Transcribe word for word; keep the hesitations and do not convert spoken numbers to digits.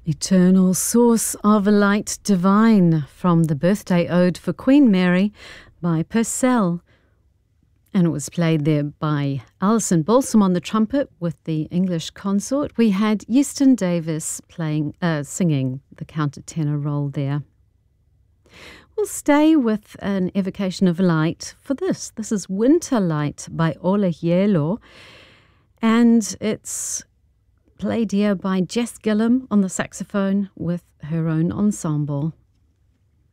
Eternal Source of Light Divine from the Birthday Ode for Queen Mary by Purcell. And it was played there by Alison Balsam on the trumpet with the English consort. We had Euston Davis playing, uh, singing the countertenor role there. We'll stay with an evocation of light for this. This is Winter Light by Ole Hielo, and it's played here by Jess Gillum on the saxophone with her own ensemble.